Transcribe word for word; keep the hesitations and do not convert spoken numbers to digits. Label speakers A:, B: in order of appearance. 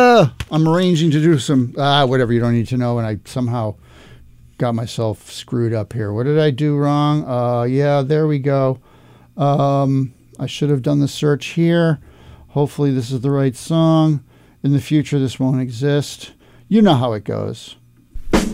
A: Uh, I'm arranging to do some, ah, whatever you don't need to know, and I somehow got myself screwed up here. What did I do wrong? Uh, yeah, there we go. Um, I should have done the search here. Hopefully this is the right song. In the future, this won't exist. You know how it goes.